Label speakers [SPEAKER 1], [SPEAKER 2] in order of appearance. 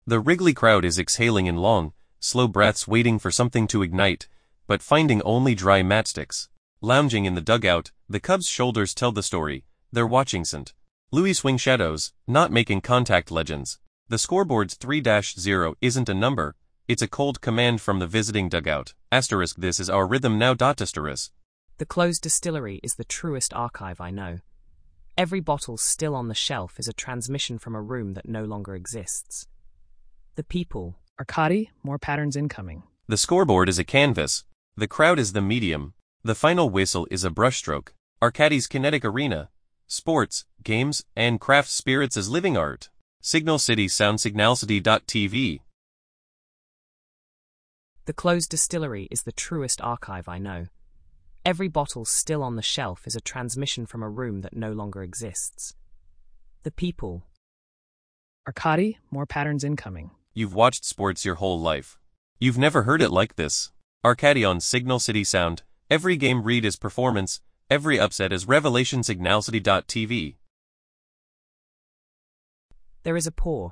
[SPEAKER 1] The Wrigley crowd is exhaling in long, slow breaths waiting for something to ignite, but finding only dry matchsticks. Lounging in the dugout, the Cubs' shoulders tell the story. They're watching St. Louis swing shadows, not making contact legends. The scoreboard's 3-0 isn't a number, it's a cold command from the visiting dugout. Asterisk, this is our rhythm now. Asterisk.
[SPEAKER 2] The closed distillery is the truest archive I know. Every bottle still on the shelf is a transmission from a room that no longer exists. The people.
[SPEAKER 3] Arcadi, more patterns incoming.
[SPEAKER 1] The scoreboard is a canvas. The crowd is the medium. The final whistle is a brushstroke. Arcadi's kinetic arena. Sports, games, and craft spirits as living art. Signal City Sound. Signalcity.tv.
[SPEAKER 2] The closed distillery is the truest archive I know. Every bottle still on the shelf is a transmission from a room that no longer exists. The people.
[SPEAKER 3] Arcadi, more patterns incoming.
[SPEAKER 1] You've watched sports your whole life. You've never heard it like this. Arcadi on Signal City Sound. Every game read is performance, every upset is revelation. Signalcity.tv.
[SPEAKER 2] There is a pour.